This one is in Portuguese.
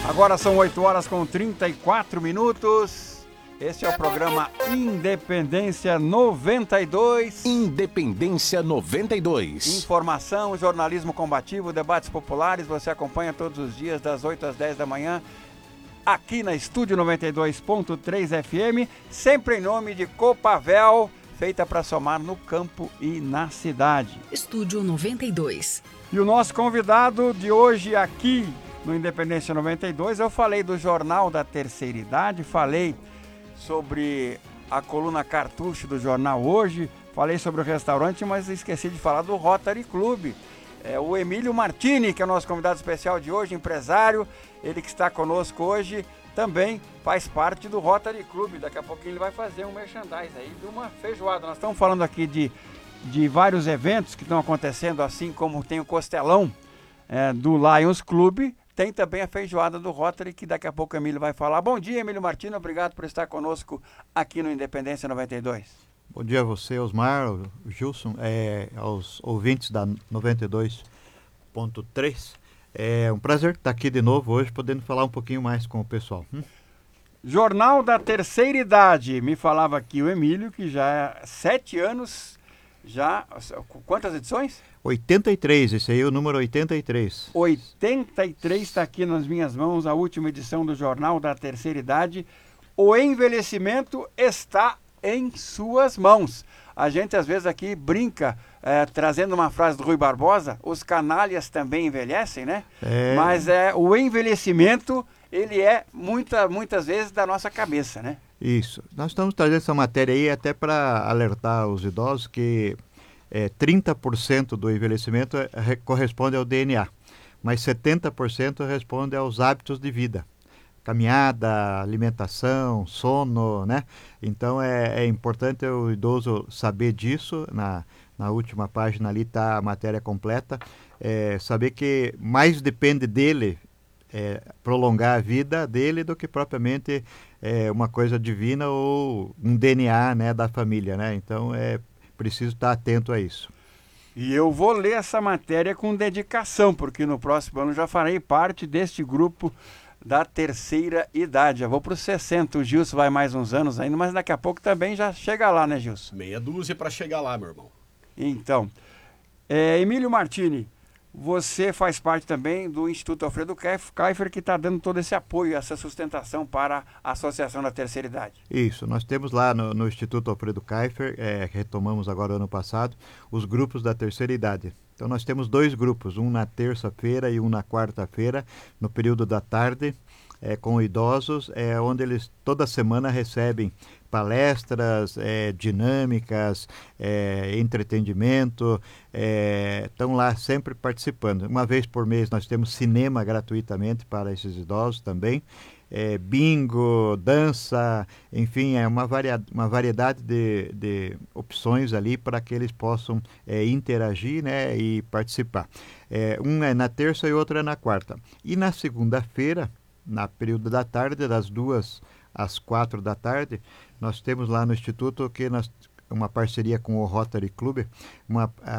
Agora são 8 horas com 34 minutos. Esse é o programa Independência 92. Independência 92. Informação, jornalismo combativo, debates populares. Você acompanha todos os dias das 8 às 10 da manhã aqui na Estúdio 92.3 FM, sempre em nome de Copavel, feita para somar no campo e na cidade. Estúdio 92. E o nosso convidado de hoje aqui no Independência 92, eu falei do Jornal da Terceira Idade, falei sobre a coluna Cartucho do jornal hoje, falei sobre o restaurante, mas esqueci de falar do Rotary Club. O Emílio Martini, que é o nosso convidado especial de hoje, empresário, ele que está conosco hoje, também faz parte do Rotary Club. Daqui a pouquinho ele vai fazer um merchandise aí de uma feijoada. Nós estamos falando aqui de vários eventos que estão acontecendo, assim como tem o Costelão do Lions Club, tem também a feijoada do Rotary, que daqui a pouco o Emílio vai falar. Bom dia, Emílio Martini, obrigado por estar conosco aqui no Independência 92. Bom dia a você, Osmar, o Gilson, aos ouvintes da 92.3. É um prazer estar aqui de novo hoje, podendo falar um pouquinho mais com o pessoal. Jornal da Terceira Idade, me falava aqui o Emílio, que já há 7 anos, quantas edições? 83, esse aí é o número 83. 83 está aqui nas minhas mãos, a última edição do Jornal da Terceira Idade. O envelhecimento está em suas mãos. A gente às vezes aqui brinca, trazendo uma frase do Rui Barbosa, os canalhas também envelhecem, né? Mas o envelhecimento, ele é muitas vezes da nossa cabeça, né? Isso. Nós estamos trazendo essa matéria aí até para alertar os idosos que 30% do envelhecimento corresponde ao DNA, mas 70% responde aos hábitos de vida. Caminhada, alimentação, sono, né? Então é importante o idoso saber disso. Na última página ali está a matéria completa. Saber que mais depende dele prolongar a vida dele do que propriamente uma coisa divina ou um DNA, né, da família, né? Então é preciso estar atento a isso. E eu vou ler essa matéria com dedicação, porque no próximo ano já farei parte deste grupo da terceira idade. Eu vou para os 60, o Gilson vai mais uns anos ainda, mas daqui a pouco também já chega lá, né, Gilson? Meia dúzia para chegar lá, meu irmão. Então, Emílio Martini, você faz parte também do Instituto Alfredo Kiefer, que está dando todo esse apoio, essa sustentação para a Associação da Terceira Idade. Isso, nós temos lá no Instituto Alfredo Kiefer, retomamos agora ano passado, os grupos da terceira idade. Então nós temos 2 grupos, um na terça-feira e um na quarta-feira, no período da tarde, com idosos, onde eles toda semana recebem palestras, dinâmicas, entretenimento, estão lá sempre participando. Uma vez por mês nós temos cinema gratuitamente para esses idosos também, bingo, dança, enfim, uma variedade de opções ali para que eles possam interagir, né, e participar. Um é na terça e outro é na quarta. E na segunda-feira, na período da tarde, das 2 às 4 da tarde, nós temos lá no Instituto uma parceria com o Rotary Club,